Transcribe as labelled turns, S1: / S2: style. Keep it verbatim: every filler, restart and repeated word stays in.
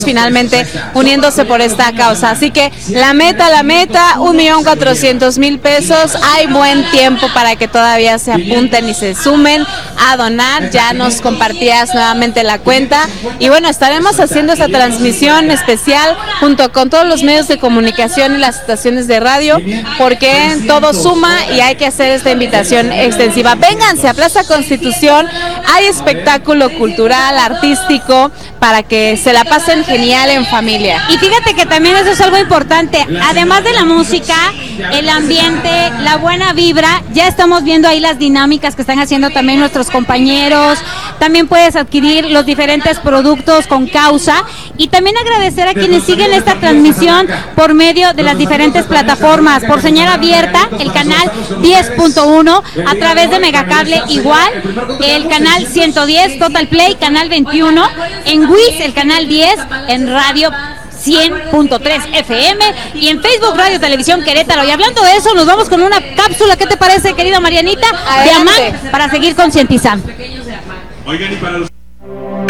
S1: finalmente uniéndose por esta causa. Así que la meta, la meta, un millón cuatrocientos mil pesos. Hay buen tiempo para que todavía se apunten y se sumen a donar. Ya nos compartías nuevamente la cuenta. Y bueno, estaremos haciendo esta transmisión especial junto con todos los medios de comunicación y las estaciones de radio, porque todo suma y hay que hacer esta invitación extensiva. Vénganse a Plaza Constitución, hay espectáculo cultural, artístico, para que se la pasen genial en familia.
S2: Y fíjate que también eso es algo importante, además de la música, el ambiente, la buena vibra, ya estamos viendo ahí las dinámicas que están haciendo también nuestros compañeros. También puedes adquirir los diferentes productos con causa y también agradecer a quienes siguen esta transmisión por medio de las diferentes plataformas, por señal abierta, el canal diez punto uno, a través de Megacable igual, el canal ciento diez, Total Play, canal veintiuno, en Wiz el canal diez, en radio cien punto tres F M y en Facebook Radio Televisión Querétaro. Y hablando de eso, nos vamos con una cápsula. ¿Qué te parece, querida Marianita? Adelante. De AMAC, para seguir concientizando.
S3: Oigan, y para los